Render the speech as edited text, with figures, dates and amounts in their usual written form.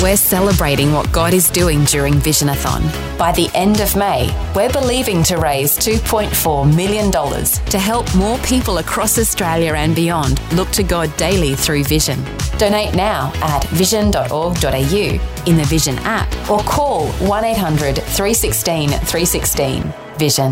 We're celebrating what God is doing during Visionathon. By the end of May, we're believing to raise $2.4 million to help more people across Australia and beyond look to God daily through Vision. Donate now at vision.org.au, in the Vision app, or call 1-800-316-316. Vision.